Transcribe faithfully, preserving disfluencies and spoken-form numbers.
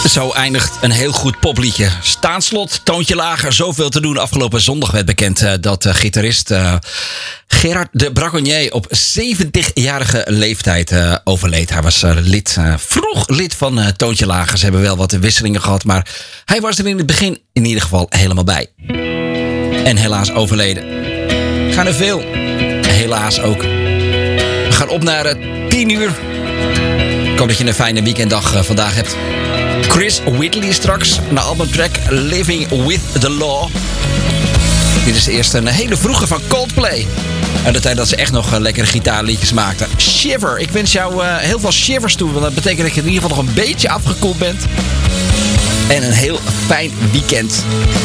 Zo eindigt een heel goed popliedje. Staanslot, toontje lager, zoveel te doen. Afgelopen zondag werd bekend uh, dat uh, gitarist uh, Gerard de Braconnier op zeventigjarige leeftijd uh, overleed. Hij was uh, lid, uh, vroeg lid van uh, Toontje Lager. Ze hebben wel wat wisselingen gehad, maar hij was er in het begin in ieder geval helemaal bij. En helaas overleden. Gaan er veel. Helaas ook. We gaan op naar uh, tien uur. Ik hoop dat je een fijne weekenddag uh, vandaag hebt. Chris Whitley straks, een albumtrack Living With The Law. Dit is eerst een hele vroege van Coldplay. Uit de tijd dat ze echt nog uh, lekkere gitaarliedjes maakten. Shiver, ik wens jou uh, heel veel shivers toe. Want dat betekent dat je in ieder geval nog een beetje afgekoeld bent. En een heel fijn weekend.